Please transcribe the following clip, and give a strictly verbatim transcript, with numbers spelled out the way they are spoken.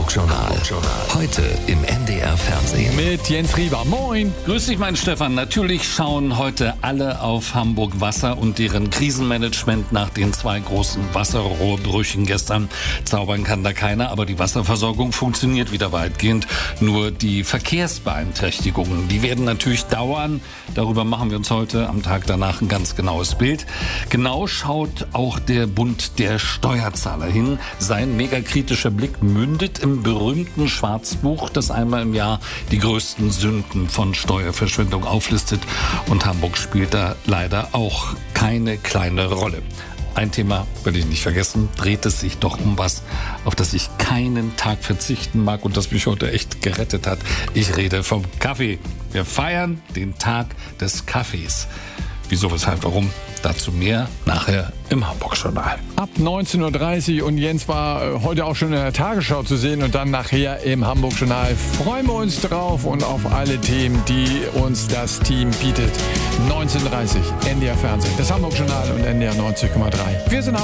Hamburg-Journal. Heute im N D R-Fernsehen. Mit Jens Rieber. Moin. Grüß dich, mein Stefan. Natürlich schauen heute alle auf Hamburg Wasser und deren Krisenmanagement nach den zwei großen Wasserrohrbrüchen gestern. Zaubern kann da keiner, aber die Wasserversorgung funktioniert wieder weitgehend. Nur die Verkehrsbeeinträchtigungen, die werden natürlich dauern. Darüber machen wir uns heute am Tag danach ein ganz genaues Bild. Genau schaut auch der Bund der Steuerzahler hin. Sein megakritischer Blick mündet im berühmten Schwarzbuch, das einmal im Jahr die größten Sünden von Steuerverschwendung auflistet. Und Hamburg spielt da leider auch keine kleine Rolle. Ein Thema will ich nicht vergessen, dreht es sich doch um was, auf das ich keinen Tag verzichten mag und das mich heute echt gerettet hat. Ich rede vom Kaffee. Wir feiern den Tag des Kaffees. Wieso, weshalb, warum? Dazu mehr nachher im Hamburg-Journal. Ab neunzehn Uhr dreißig und Jens war äh, heute auch schon in der Tagesschau zu sehen und dann nachher im Hamburg-Journal. Freuen wir uns drauf und auf alle Themen, die uns das Team bietet. neunzehn Uhr dreißig, N D R Fernsehen, das Hamburg-Journal und N D R neunzig Komma drei. Wir sind